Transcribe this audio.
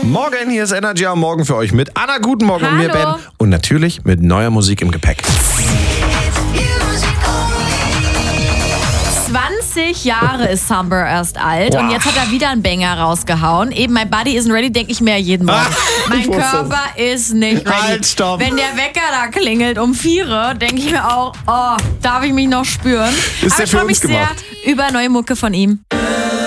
Morgen, hier ist Energy am Morgen für euch mit Anna. Guten Morgen und mir, Ben. Hallo. Und natürlich mit neuer Musik im Gepäck. 20 Jahre ist Summer erst alt Boah. und jetzt hat er wieder einen Banger rausgehauen. Eben, mein Body isn't ready, denke ich mir jeden Morgen. Mein ich wusste Körper ist nicht ready. Halt, stopp. Wenn der Wecker da klingelt um 4, denke ich mir auch, oh, darf ich mich noch spüren? Ist Aber der ich für freue mich uns gemacht? sehr über neue Mucke von ihm.